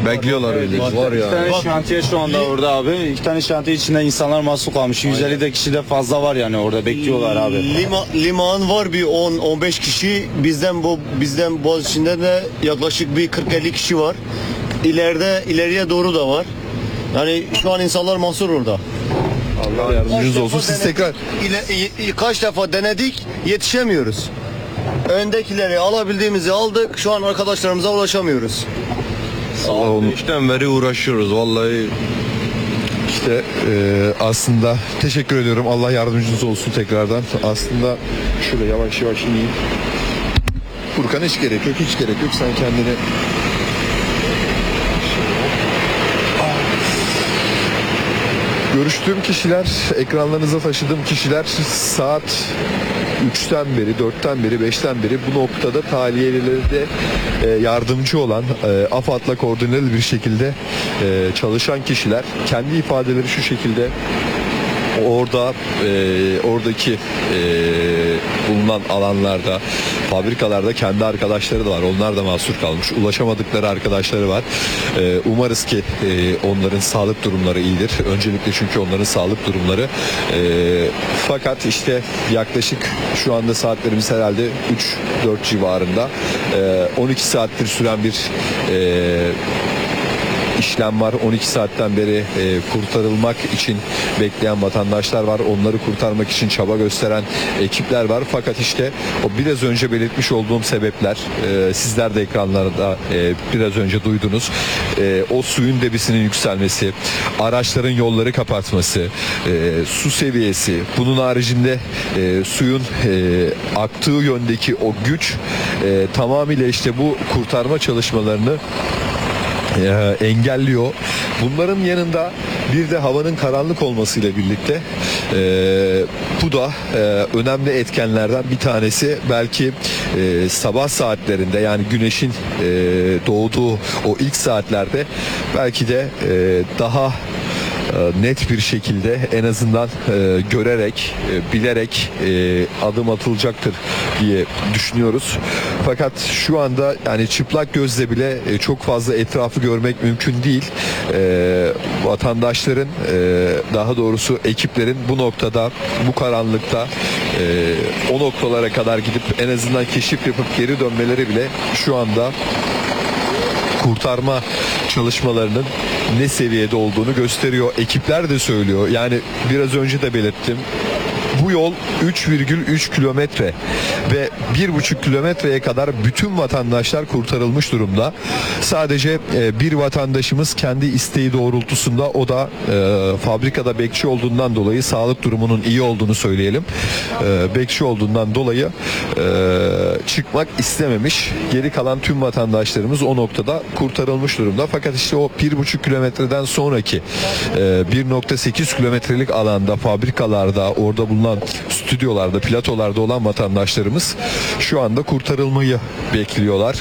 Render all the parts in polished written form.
Bekliyorlar öyle. Var İki ya. tane şantiye şu anda orada abi. İki tane şantiye içinde insanlar mahsur kalmış. 150 de kişi de fazla var yani orada bekliyorlar abi. Liman var bir 10-15 kişi. Bizden Boğaziçi'nde de yaklaşık bir 40-50 kişi var. İleriye doğru da var. Yani şu an insanlar mahsur orada. Allah yardımcınız olsun. Siz tekrar Kaç defa denedik, yetişemiyoruz. Öndekileri alabildiğimizi aldık. Şu an arkadaşlarımıza ulaşamıyoruz. işten beri uğraşıyoruz vallahi. İşte aslında teşekkür ediyorum. Allah yardımcınız olsun tekrardan. Aslında şöyle yavaş yavaş ineyim. Furkan hiç gerek yok. Hiç gerek yok. Sen kendini görüştüğüm kişiler, ekranlarınıza taşıdığım kişiler saat 3'ten beri, 4'ten beri, 5'ten beri bu noktada tahliyelerde yardımcı olan, AFAD'la koordineli bir şekilde çalışan kişiler. Kendi ifadeleri şu şekilde: oradaki bulunan alanlarda, fabrikalarda kendi arkadaşları da var. Onlar da mahsur kalmış. Ulaşamadıkları arkadaşları var. Umarız ki onların sağlık durumları iyidir. Öncelikle çünkü onların sağlık durumları. Fakat işte yaklaşık şu anda saatlerimiz herhalde 3-4 civarında. 12 saattir süren bir işlem var. 12 saatten beri kurtarılmak için bekleyen vatandaşlar var. Onları kurtarmak için çaba gösteren ekipler var. Fakat işte o biraz önce belirtmiş olduğum sebepler, sizler de ekranlarda biraz önce duydunuz. O suyun debisinin yükselmesi, araçların yolları kapatması, su seviyesi, bunun haricinde suyun aktığı yöndeki o güç tamamıyla işte bu kurtarma çalışmalarını engelliyor. Bunların yanında bir de havanın karanlık olmasıyla birlikte bu da önemli etkenlerden bir tanesi. Belki sabah saatlerinde, yani güneşin doğduğu o ilk saatlerde belki de daha net bir şekilde en azından görerek, bilerek adım atılacaktır diye düşünüyoruz. Fakat şu anda yani çıplak gözle bile çok fazla etrafı görmek mümkün değil. Vatandaşların, daha doğrusu ekiplerin bu noktada, bu karanlıkta o noktalara kadar gidip en azından keşif yapıp geri dönmeleri bile şu anda kurtarma çalışmalarının ne seviyede olduğunu gösteriyor. Ekipler de söylüyor. Yani biraz önce de belirttim. Bu yol 3,3 kilometre ve 1,5 kilometreye kadar bütün vatandaşlar kurtarılmış durumda. Sadece bir vatandaşımız kendi isteği doğrultusunda, o da fabrikada bekçi olduğundan dolayı, sağlık durumunun iyi olduğunu söyleyelim, bekçi olduğundan dolayı çıkmak istememiş. Geri kalan tüm vatandaşlarımız o noktada kurtarılmış durumda. Fakat işte o 1,5 kilometreden sonraki 1,8 kilometrelik alanda, fabrikalarda, orada bulunan stüdyolarda, platolarda olan vatandaşlarımız şu anda kurtarılmayı bekliyorlar.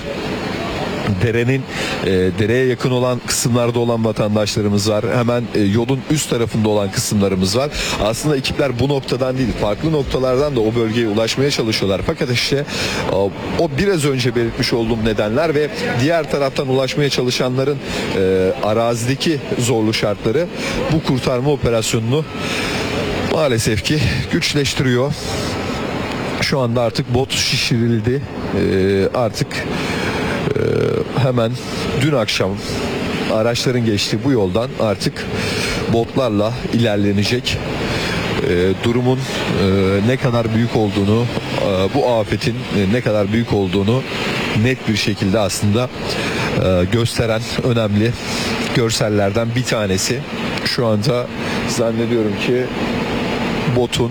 Dereye yakın olan kısımlarda olan vatandaşlarımız var. Hemen yolun üst tarafında olan kısımlarımız var. Aslında ekipler bu noktadan değil, farklı noktalardan da o bölgeye ulaşmaya çalışıyorlar. Fakat işte o biraz önce belirtmiş olduğum nedenler ve diğer taraftan ulaşmaya çalışanların arazideki zorlu şartları bu kurtarma operasyonunu maalesef ki güçleştiriyor. Şu anda artık bot şişirildi. Artık hemen dün akşam araçların geçtiği bu yoldan artık botlarla ilerlenecek. Durumun ne kadar büyük olduğunu, bu afetin ne kadar büyük olduğunu net bir şekilde aslında gösteren önemli görsellerden bir tanesi. Şu anda zannediyorum ki botun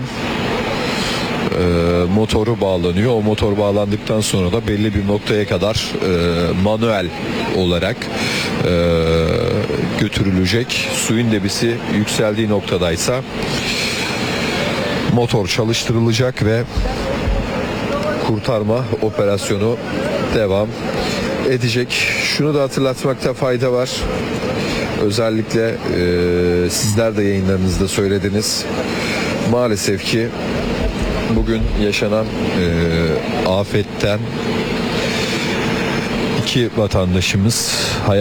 motoru bağlanıyor. O motor bağlandıktan sonra da belli bir noktaya kadar manuel olarak götürülecek. Suyun debisi yükseldiği noktadaysa motor çalıştırılacak ve kurtarma operasyonu devam edecek. Şunu da hatırlatmakta fayda var. Özellikle sizler de yayınlarınızda söylediniz. Maalesef ki bugün yaşanan afetten iki vatandaşımız